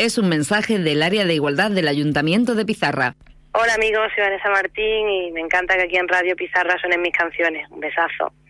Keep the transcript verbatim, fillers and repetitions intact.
es un mensaje del área de igualdad del Ayuntamiento de Pizarra. Hola amigos, soy Vanessa Martín y me encanta que aquí en Radio Pizarra suenen mis canciones. Un besazo.